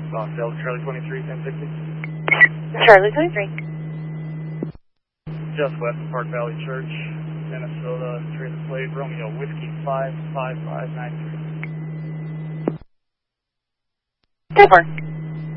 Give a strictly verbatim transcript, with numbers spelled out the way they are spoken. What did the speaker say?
Los Delta Charlie twenty-three, ten sixty. Charlie twenty-three. Just west of Park Valley Church, Minnesota, trailer plate, Romeo Whiskey five five five nine three. ten four.